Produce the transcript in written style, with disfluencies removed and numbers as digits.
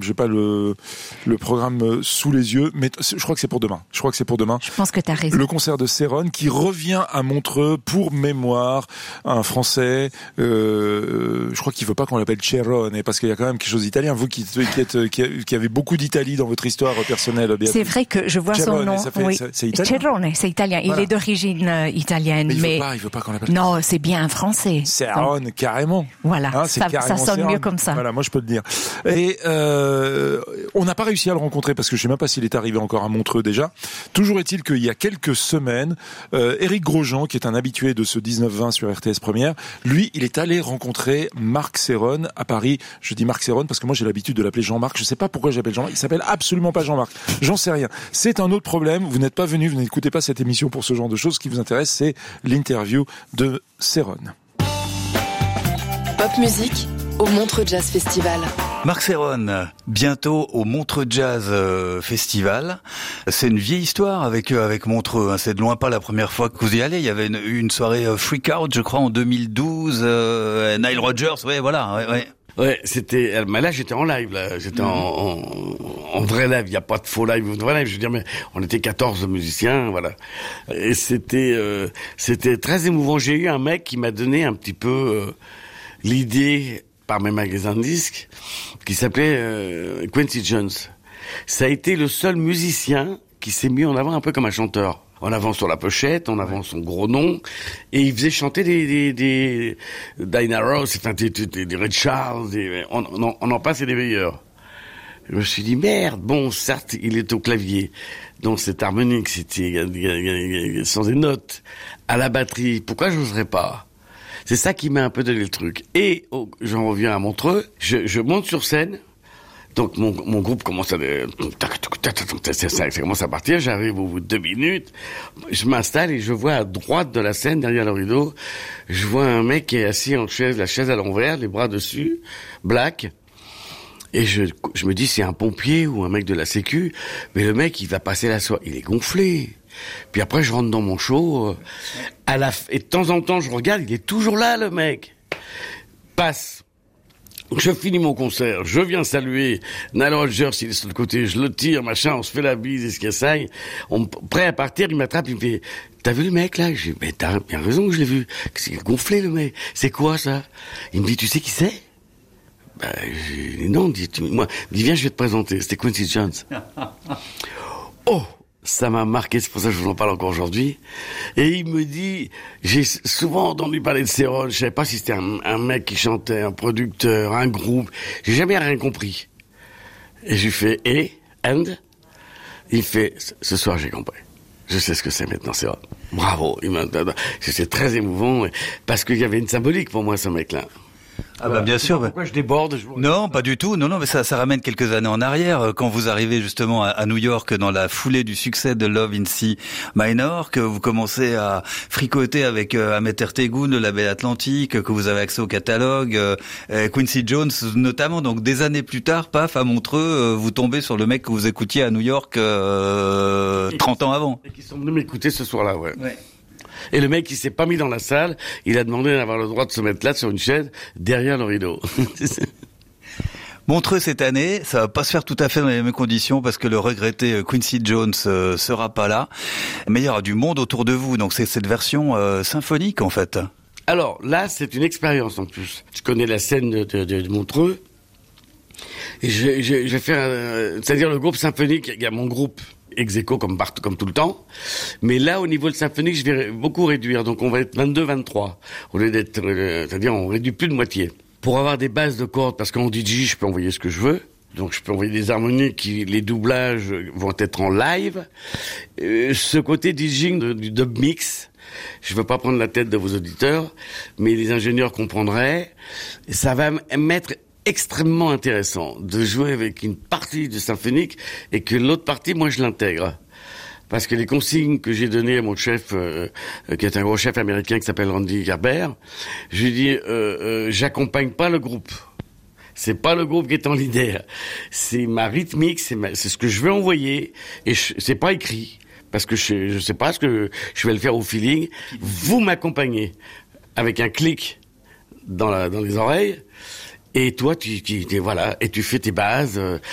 le programme sous les yeux, mais je crois que c'est pour demain. Je pense que t'as raison. Le concert de Céron qui revient à Montreux pour mémoire, un Français. Je crois qu'il veut pas qu'on l'appelle Cerrone parce qu'il y a quand même quelque chose d'italien. Vous qui avez beaucoup d'Italie dans votre histoire personnelle, Béatrice. C'est vrai que je vois Cerrone, son nom. C'est italien. Cerrone, c'est italien. Voilà. Il est d'origine italienne, mais il veut pas qu'on l'appelle. Non, c'est bien français. Céron, carrément. Voilà, ça sonne Céron. mieux comme ça. Voilà, moi je peux le dire. Et on n'a pas réussi à le rencontrer parce que je sais même pas s'il est arrivé encore à Montreux déjà. Toujours est-il qu'il y a quelques semaines, Éric Grosjean, qui est un habitué de ce 19-20 sur RTS Première, lui, il est allé rencontrer Marc Céron à Paris. Je dis Marc Céron parce que moi j'ai l'habitude de l'appeler Jean-Marc. Je sais pas pourquoi j'appelle Jean-Marc. Il s'appelle absolument pas Jean-Marc. J'en sais rien. C'est un autre problème. Vous n'êtes pas venu, vous n'écoutez pas cette émission pour ce genre de choses. Ce qui vous intéresse, c'est l'interview de Céron. Pop musique au Montreux Jazz Festival. Marc Céron, bientôt au Montreux Jazz Festival. C'est une vieille histoire avec Montreux. Hein. C'est de loin pas la première fois que vous y allez. Il y avait une soirée Freak Out, je crois, en 2012. Nile Rodgers, ouais, voilà. Ouais. Ouais, c'était. Mais là, j'étais en live. Là, j'étais en vrai live. Il y a pas de faux live, vrai live. Je veux dire, mais on était 14 musiciens, voilà. Et c'était très émouvant. J'ai eu un mec qui m'a donné un petit peu l'idée par mes magasins de disques, qui s'appelait Quincy Jones. Ça a été le seul musicien qui s'est mis en avant un peu comme un chanteur. En avant sur la pochette, en avant son gros nom, et il faisait chanter des Diana Ross, des Ray Charles, on en passe et des meilleurs. Je me suis dit, merde, bon, certes, il est au clavier, donc cette harmonique, c'était sans des notes, à la batterie, pourquoi j'oserais pas? C'est ça qui m'a un peu donné le truc. Et j'en reviens à Montreux, je monte sur scène, donc mon groupe commence à ça commence à partir, j'arrive au bout de 2 minutes, je m'installe et je vois à droite de la scène, derrière le rideau, je vois un mec qui est assis en chaise, la chaise à l'envers, les bras dessus, black, et je me dis c'est un pompier ou un mec de la sécu, mais le mec il va passer la soirée, il est gonflé. Puis après je rentre dans mon show, et de temps en temps je regarde, il est toujours là le mec. Passe. Je finis mon concert, je viens saluer Nile Rodgers, il est sur le côté, je le tire, machin, on se fait la bise, et ce qu'il essaye. Prêt à partir, il m'attrape, il me fait, t'as vu le mec là? J'ai dit, mais t'as bien raison que je l'ai vu. C'est gonflé le mec. C'est quoi ça? Il me dit, tu sais qui c'est? Non, moi, viens, je vais te présenter. C'était Quincy Jones. Oh! Ça m'a marqué, c'est pour ça que je vous en parle encore aujourd'hui. Et il me dit, j'ai souvent entendu parler de Céron, je savais pas si c'était un mec qui chantait, un producteur, un groupe, j'ai jamais rien compris. Et je lui fais, il fait, ce soir j'ai compris. Je sais ce que c'est maintenant, Céron. Bravo. C'était très émouvant, parce qu'il y avait une symbolique pour moi, ce mec-là. Ah bah bien sûr. Pourquoi je déborde? Non, pas du tout. Non, mais ça ramène quelques années en arrière, quand vous arrivez justement à New York dans la foulée du succès de Love in C Minor, que vous commencez à fricoter avec Ahmet Ertegun, le label Atlantique, que vous avez accès au catalogue, Quincy Jones notamment. Donc des années plus tard, paf, à Montreux, vous tombez sur le mec que vous écoutiez à New York 30 ans avant. Et qui sont venus m'écouter ce soir-là, ouais. Et le mec, il s'est pas mis dans la salle, il a demandé d'avoir le droit de se mettre là, sur une chaise, derrière le rideau. Montreux cette année, ça va pas se faire tout à fait dans les mêmes conditions parce que le regretté Quincy Jones sera pas là. Mais il y aura du monde autour de vous, donc c'est cette version symphonique en fait. Alors là, c'est une expérience en plus. Je connais la scène de Montreux. Et je vais faire, c'est-à-dire le groupe symphonique, il y a mon groupe ex-aequo comme tout le temps. Mais là, au niveau de symphonique, je vais beaucoup réduire. Donc, on va être 22-23. Au lieu d'être, c'est-à-dire, on réduit plus de moitié. Pour avoir des bases de cordes, parce qu'en DJ, je peux envoyer ce que je veux. Donc, je peux envoyer des harmonies les doublages vont être en live. Ce côté DJing du dub mix, je veux pas prendre la tête de vos auditeurs, mais les ingénieurs comprendraient. Ça va m'être extrêmement intéressant de jouer avec une partie de symphonique et que l'autre partie, moi, je l'intègre. Parce que les consignes que j'ai données à mon chef, qui est un gros chef américain qui s'appelle Randy Gerber, je lui dis, j'accompagne pas le groupe. C'est pas le groupe qui est en leader. C'est ma rythmique, c'est ce que je veux envoyer et c'est pas écrit. Parce que je sais pas ce que je vais le faire au feeling. Vous m'accompagnez avec un clic dans les oreilles. Et toi, voilà, et tu fais tes bases.